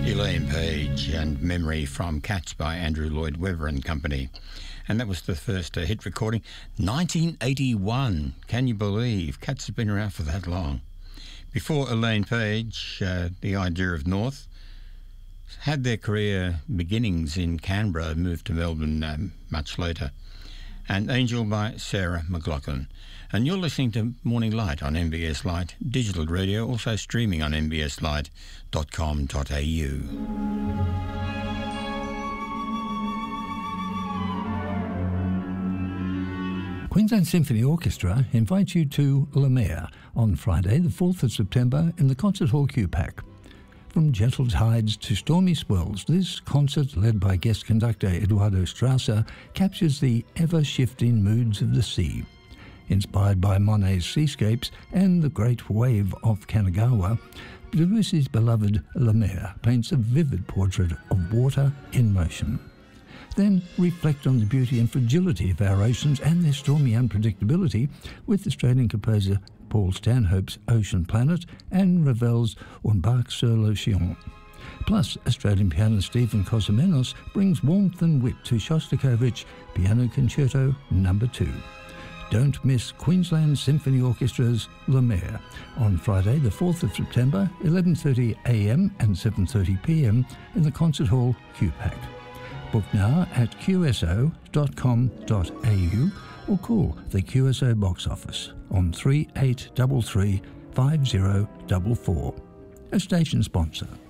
Elaine Page and Memory from Cats by Andrew Lloyd Webber and Company. And that was the first hit recording, 1981. Can you believe? Cats have been around for that long. Before Elaine Page, The Idea of North, had their career beginnings in Canberra, moved to Melbourne much later. And Angel by Sarah McLachlan. And you're listening to Morning Light on MBS Light Digital Radio, also streaming on mbslight.com.au. Queensland Symphony Orchestra invites you to La Mer on Friday, the 4th of September, in the Concert Hall QPAC. From gentle tides to stormy swells, this concert, led by guest conductor Eduardo Strasser, captures the ever-shifting moods of the sea. Inspired by Monet's seascapes and the great wave of Kanagawa, Deleuze's beloved La Mer paints a vivid portrait of water in motion. Then reflect on the beauty and fragility of our oceans and their stormy unpredictability with Australian composer Paul Stanhope's Ocean Planet and Ravel's Un Barque sur l'Océan. Plus, Australian pianist Stephen Kozomenos brings warmth and wit to Shostakovich Piano Concerto No. 2. Don't miss Queensland Symphony Orchestra's La Mer on Friday, the 4th of September, 11:30am and 7:30pm in the Concert Hall QPAC. Book now at qso.com.au or call the QSO box office on 3833 5044. A station sponsor.